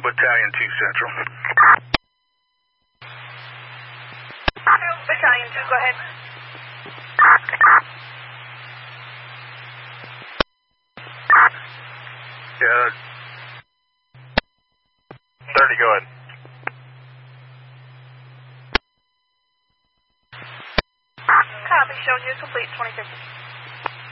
Battalion 2 Central. Battalion 2, go ahead. Yeah. 30, go ahead. Copy, shows you complete 2050.